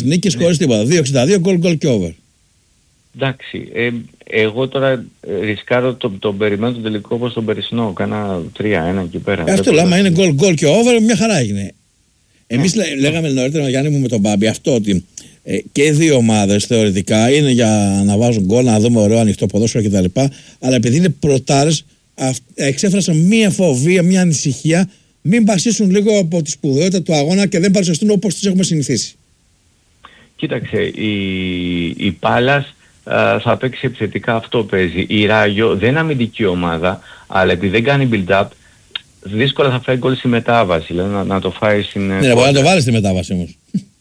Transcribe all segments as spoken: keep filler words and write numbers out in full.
νίκες χωρίς τίποτα. δύο εξήντα δύο γκολ γκολ και over. Εντάξει, ε, εγώ τώρα ε, ρισκάρω τον το περιμένω τον τελικό όπως τον περσινό, κάνα τρία ένα εκεί πέρα. Ε, αυτό λέμε, είναι γκολ γκολ και over, μια χαρά έγινε. Εμείς λέ, λέγαμε νωρίτερα, Γιάννη μου, με τον Μπάμπη αυτό ότι ε, και οι δύο ομάδες θεωρητικά είναι για να βάζουν γκολ, να δούμε ωραίο ανοιχτό ποδόσφαιρο κτλ. Αλλά επειδή είναι πρωτάρες, εξέφρασαν μία φοβία, μία ανησυχία, μην πασίσουν λίγο από τη σπουδαιότητα του αγώνα και δεν παρουσιαστούν όπως τις έχουμε συνηθίσει. Κοίταξε, η, η Πάλας Uh, θα παίξει επιθετικά, αυτό παίζει. Η Ράγιο δεν είναι αμυντική ομάδα, αλλά επειδή δεν κάνει build-up, δύσκολα θα φάει γκολ στη μετάβαση, δηλαδή να, να το φάει στην... Ναι, μπορεί να το βάλει στη μετάβαση όμως.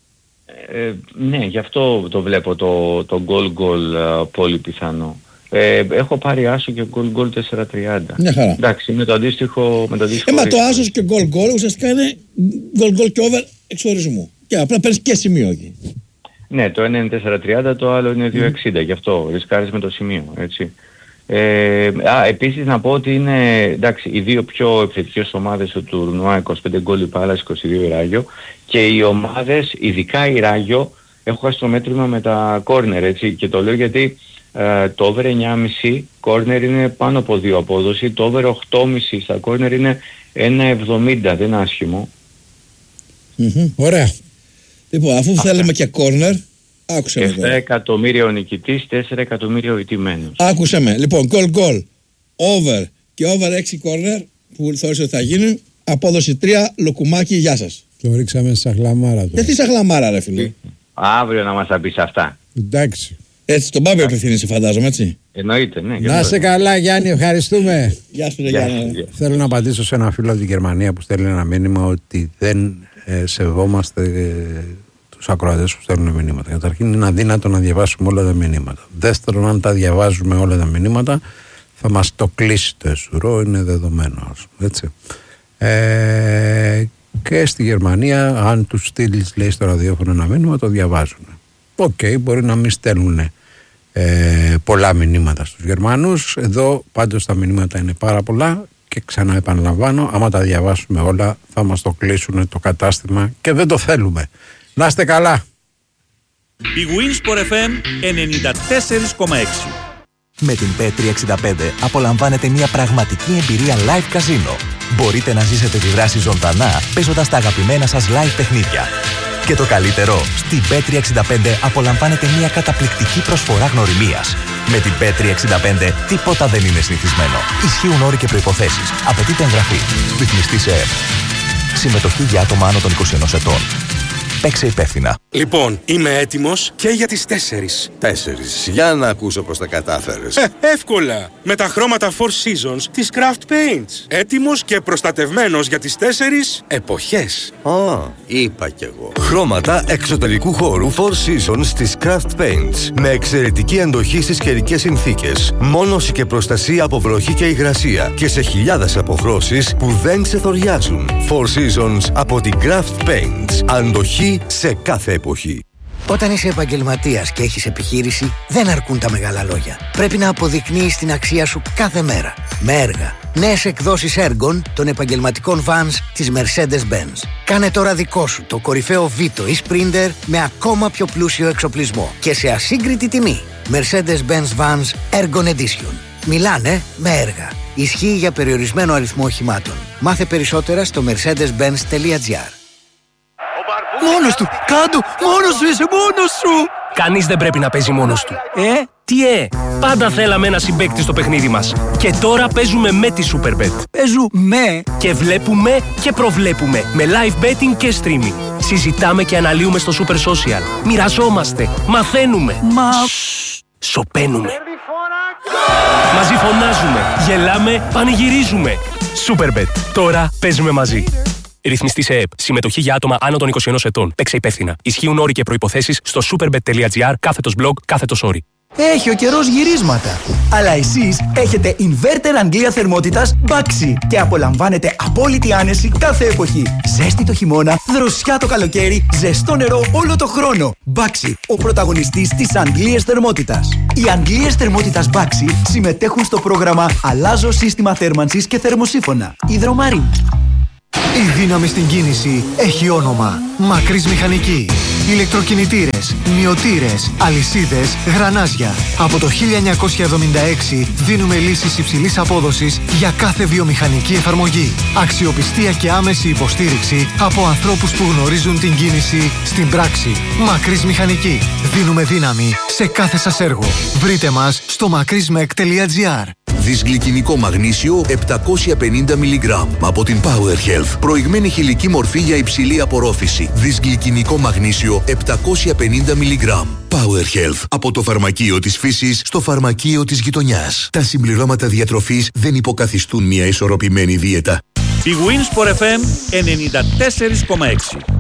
Ε, ναι, γι' αυτό το βλέπω το, το γκολ γκολ uh, πολύ πιθανό. Ε, έχω πάρει άσο και γκολ γκολ τέσσερα τριάντα. Μια χαρά. Εντάξει, με το αντίστοιχο... Με το αντίστοιχο ε, μα το άσος και γκολ γκολ ουσιαστικά είναι γκολ γκολ και over εξορισμού. Και απλά παίρνεις και σημείο εκεί. Ναι, το ένα είναι τέσσερα τριάντα, το άλλο είναι δύο εξήντα, γι' αυτό ρισκάρεις με το σημείο, έτσι. Ε, α, επίσης να πω ότι είναι, εντάξει, οι δύο πιο επιθετικές ομάδες του τουρνουά, είκοσι πέντε γκολ η Πάλας, είκοσι δύο η Ράγιο, και οι ομάδες, ειδικά η Ράγιο, έχω χάσει το μέτρημα με τα κόρνερ, έτσι, και το λέω γιατί ε, το over εννιά κόμμα πέντε κόρνερ είναι πάνω από δύο απόδοση, το over οκτώ κόμμα πέντε στα κόρνερ είναι ένα εβδομήντα, δεν είναι άσχημο. Mm-hmm. Ωραία. Λοιπόν, αφού θέλουμε και κόρνερ, άκουσε με. επτά εκατομμύρια ο νικητής, τέσσερα εκατομμύρια ο ηττημένος. Άκουσε με. Λοιπόν, γκολ γκολ, over και over έξι κόρνερ που θεωρείς ότι θα γίνει, απόδοση τρία, λουκουμάκι, γεια σας. Το ρίξαμε σαν χλαμάρα τώρα. Γιατί σαν χλαμάρα ρε φίλε. Αύριο να μας τα πεις αυτά. Εντάξει. Έτσι, τον Πάπη απευθύνεσαι φαντάζομαι, έτσι. Εννοείται, ναι. Να σε καλά Γιάννη, ευχαριστούμε. Γεια σου ρε Γιάννη. Θέλω να απαντήσω σε ένα φίλο από τη Γερμανία που στέλνει ένα μήνυμα ότι δεν ε, σεβόμαστε ε, τους ακροατές που στέλνουν μηνύματα. Καταρχήν είναι αδύνατο να διαβάσουμε όλα τα μηνύματα. Δεύτερον, αν τα διαβάζουμε όλα τα μηνύματα θα μας το κλείσει το εσουρό, είναι δεδομένο. Έτσι. Ε, και στη Γερμανία, αν τους στείλεις, λέει, στο ραδιόφωνο ένα μήνυμα, το διαβάζουν. Οκ, okay, μπορεί να μην στέλνουν ε, πολλά μηνύματα στους Γερμανούς. Εδώ πάντως τα μηνύματα είναι πάρα πολλά και ξανά επαναλαμβάνω, άμα τα διαβάσουμε όλα θα μας το κλείσουν το κατάστημα και δεν το θέλουμε. Να είστε καλά. Η Winsport εφ εμ ενενήντα τέσσερα κόμμα έξι. Με την μπετ τριακόσια εξήντα πέντε απολαμβάνετε μια πραγματική εμπειρία live casino. Μπορείτε να ζήσετε τη δράση ζωντανά παίζοντας τα αγαπημένα σας live παιχνίδια. Και το καλύτερο, στην μπετ τριακόσια εξήντα πέντε απολαμβάνετε μια καταπληκτική προσφορά γνωριμίας. Με την μπετ τριακόσια εξήντα πέντε τίποτα δεν είναι συνηθισμένο. Ισχύουν όροι και προϋποθέσεις. Απαιτείται εγγραφή. Ρυθμιστής ΕΕΠ. Συμμετοχή για άτομα άνω των είκοσι ενός ετών. Παίξε υπεύθυνα. Λοιπόν, είμαι έτοιμος και για τις τέσσερις. Τέσσερις. Για να ακούσω πώς τα κατάφερες. Ε, εύκολα. Με τα χρώματα Four Seasons της Craft Paints. Έτοιμος και προστατευμένος για τις τέσσερις εποχές. Α, είπα κι εγώ. Χρώματα εξωτερικού χώρου Four Seasons της Craft Paints. Με εξαιρετική αντοχή στις καιρικές συνθήκες. Μόνωση και προστασία από βροχή και υγρασία. Και σε χιλιάδες αποχρώσεις που δεν ξεθοριάζουν. Four Seasons από την Craft Paints. Αντοχή σε κάθε εποχή. Όταν είσαι επαγγελματίας και έχεις επιχείρηση, δεν αρκούν τα μεγάλα λόγια. Πρέπει να αποδεικνύεις την αξία σου κάθε μέρα. Με έργα. Νέες εκδόσεις έργων των επαγγελματικών vans της Mercedes-Benz. Κάνε τώρα δικό σου το κορυφαίο Vito ή Sprinter με ακόμα πιο πλούσιο εξοπλισμό και σε ασύγκριτη τιμή. Mercedes-Benz Vans Ergon Edition. Μιλάνε με έργα. Ισχύει για περιορισμένο αριθμό οχημάτων. Μάθε περισσότερα στο mercedes benz τελεία gr. Μόνος του! Κάντο! Μόνος σου είσαι! Μόνος σου! Κανείς δεν πρέπει να παίζει μόνος του. Ε? Τι ε? Πάντα θέλαμε ένα συμπαίκτη στο παιχνίδι μας. Και τώρα παίζουμε με τη Superbet. Παίζουμε! Και βλέπουμε και προβλέπουμε. Με live betting και streaming. Συζητάμε και αναλύουμε στο Super Social. Μοιραζόμαστε. Μαθαίνουμε. Μα... Σωπαίνουμε. Μαζί φωνάζουμε. Γελάμε. Πανηγυρίζουμε. Superbet. Τώρα παίζουμε μαζί. Ρυθμιστή σε ΕΕΠ. Συμμετοχή για άτομα άνω των είκοσι ενός ετών. Παίξε υπεύθυνα. Ισχύουν όροι και προϋποθέσεις στο superbet τελεία gr κάθετος blog κάθετος όροι. Έχει ο καιρός γυρίσματα. Αλλά εσείς έχετε inverter Αγγλία θερμότητας Baxi και απολαμβάνετε απόλυτη άνεση κάθε εποχή. Ζέστη το χειμώνα, δροσιά το καλοκαίρι, ζεστό νερό όλο το χρόνο. Baxi, ο πρωταγωνιστής της Αγγλίας θερμότητας. Οι Αγγλίες θερμότητας Baxi συμμετέχουν στο πρόγραμμα Αλλάζω σύστημα θέρμανσης και θερμοσύφωνα. Υδρομαρίν. Η δύναμη στην κίνηση έχει όνομα. Μακρύς Μηχανική. Ηλεκτροκινητήρες, μυωτήρες, αλυσίδες, γρανάζια. Από το χίλια εννιακόσια εβδομήντα έξι δίνουμε λύσεις υψηλής απόδοσης για κάθε βιομηχανική εφαρμογή. Αξιοπιστία και άμεση υποστήριξη από ανθρώπους που γνωρίζουν την κίνηση στην πράξη. Μακρύς Μηχανική. Δίνουμε δύναμη σε κάθε σας έργο. Βρείτε μας στο μακρύσμεκ τελεία τζι άρ. Δυσγλυκινικό μαγνήσιο επτακόσια πενήντα μιλιγκράμμ από την Power Health. Προηγμένη χηλική μορφή για υψηλή απορρόφηση. Δυσγλυκινικό μαγνήσιο επτακόσια πενήντα μιλιγκράμμ. Power Health. Από το φαρμακείο της φύσης στο φαρμακείο της γειτονιάς. Τα συμπληρώματα διατροφής δεν υποκαθιστούν μια ισορροπημένη δίαιτα. Η Winsport εφ εμ ενενήντα τέσσερα κόμμα έξι.